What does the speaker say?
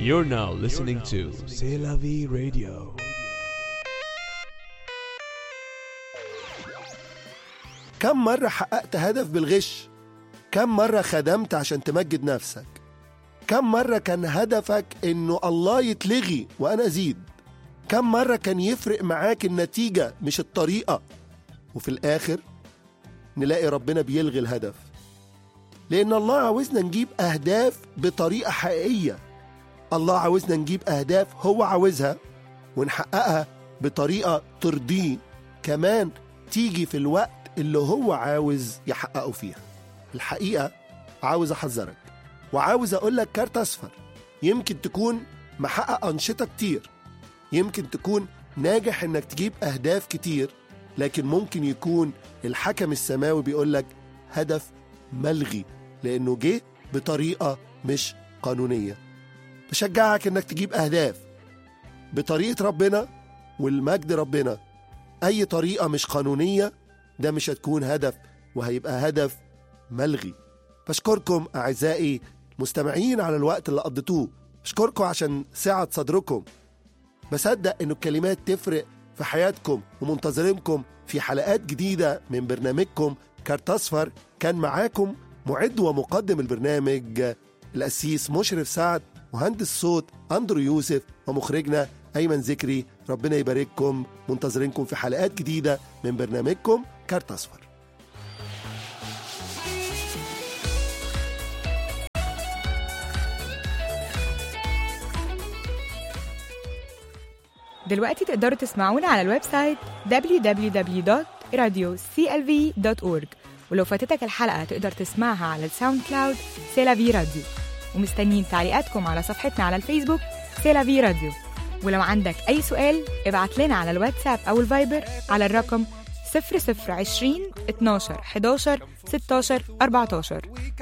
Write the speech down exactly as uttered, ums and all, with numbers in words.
You're now listening to C'est la vie radio. كم مرة حققت هدف بالغش؟ كم مرة خدمت عشان تمجد نفسك؟ كم مرة كان هدفك إنه الله يتلغي وأنا أزيد؟ كم مرة كان يفرق معاك النتيجة مش الطريقة؟ وفي الآخر نلاقي ربنا بيلغي الهدف، لأن الله عاوزنا نجيب أهداف بطريقة حقيقية. الله عاوزنا نجيب أهداف هو عاوزها ونحققها بطريقة ترضيه، كمان تيجي في الوقت اللي هو عاوز يحققه فيها. الحقيقة عاوز أحذرك وعاوز أقولك كارت أصفر. يمكن تكون محقق أنشطة كتير، يمكن تكون ناجح إنك تجيب أهداف كتير، لكن ممكن يكون الحكم السماوي بيقولك هدف ملغي لأنه جه بطريقة مش قانونية. بشجعك إنك تجيب أهداف بطريقة ربنا والمجد ربنا. أي طريقة مش قانونية ده مش هتكون هدف، وهيبقى هدف ملغي. بشكركم أعزائي مستمعين على الوقت اللي قضيتوه، بشكركم عشان سعة صدركم. بصدق إنه الكلمات تفرق في حياتكم، ومنتظرينكم في حلقات جديدة من برنامجكم كارت أصفر. كان معاكم معد ومقدم البرنامج القسيس مشرف سعد، مهندس صوت أندرو يوسف، ومخرجنا أيمن ذكري. ربنا يبارككم، منتظرينكم في حلقات جديدة من برنامجكم كارت أصفر. دلوقتي تقدروا تسمعونا على الويب سايت دبليو دبليو دبليو دوت راديو سي ال في دوت أورج، ولو فاتتك الحلقة تقدر تسمعها على الساوند كلاود سيلافي راديو. ومستنيين تعليقاتكم على صفحتنا على الفيسبوك سيلافي راديو. ولو عندك أي سؤال ابعت لنا على الواتساب أو الفايبر على الرقم صفر صفر عشرين اتناشر حداشر ستاشر أربعتاشر.